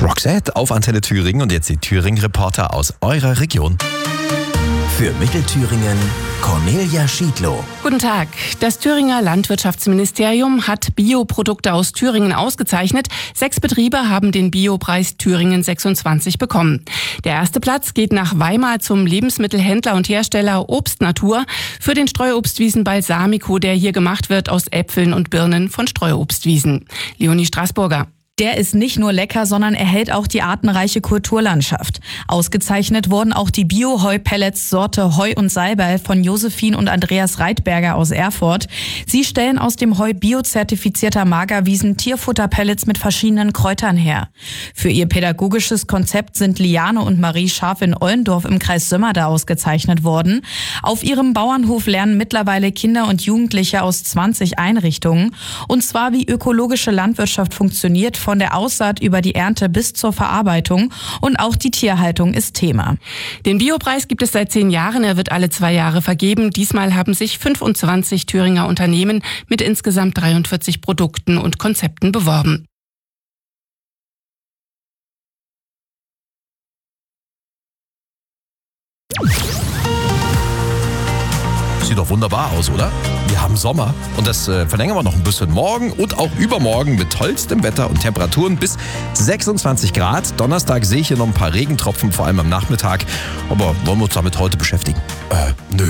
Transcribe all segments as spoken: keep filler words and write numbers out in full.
Roxette auf Antenne Thüringen und jetzt die Thüringen-Reporter aus eurer Region. Für Mittelthüringen Cornelia Schiedlow. Guten Tag. Das Thüringer Landwirtschaftsministerium hat Bioprodukte aus Thüringen ausgezeichnet. Sechs Betriebe haben den Biopreis Thüringen sechsundzwanzig bekommen. Der erste Platz geht nach Weimar zum Lebensmittelhändler und Hersteller Obst Natur für den Streuobstwiesen Balsamico, der hier gemacht wird aus Äpfeln und Birnen von Streuobstwiesen. Leonie Straßburger. Der ist nicht nur lecker, sondern erhält auch die artenreiche Kulturlandschaft. Ausgezeichnet wurden auch die Bio-Heu-Pellets-Sorte Heu und Salbei von Josephine und Andreas Reitberger aus Erfurt. Sie stellen aus dem Heu biozertifizierter Magerwiesen Tierfutterpellets mit verschiedenen Kräutern her. Für ihr pädagogisches Konzept sind Liane und Marie Scharf in Ollendorf im Kreis Sömmerda ausgezeichnet worden. Auf ihrem Bauernhof lernen mittlerweile Kinder und Jugendliche aus zwanzig Einrichtungen. Und zwar, wie ökologische Landwirtschaft funktioniert, von der Aussaat über die Ernte bis zur Verarbeitung, und auch die Tierhaltung ist Thema. Den Biopreis gibt es seit zehn Jahren. Er wird alle zwei Jahre vergeben. Diesmal haben sich fünfundzwanzig Thüringer Unternehmen mit insgesamt dreiundvierzig Produkten und Konzepten beworben. Sieht doch wunderbar aus, oder? Wir haben Sommer und das äh, verlängern wir noch ein bisschen morgen und auch übermorgen mit tollstem Wetter und Temperaturen bis sechsundzwanzig Grad. Donnerstag sehe ich hier noch ein paar Regentropfen, vor allem am Nachmittag. Aber wollen wir uns damit heute beschäftigen? Äh, nö.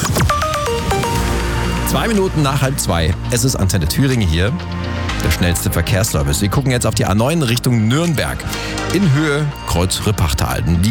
Zwei Minuten nach halb zwei. Es ist Antenne Thüringen hier. Der schnellste Verkehrsservice. Wir gucken jetzt auf die A neun Richtung Nürnberg. In Höhe Kreuz Rippachtal.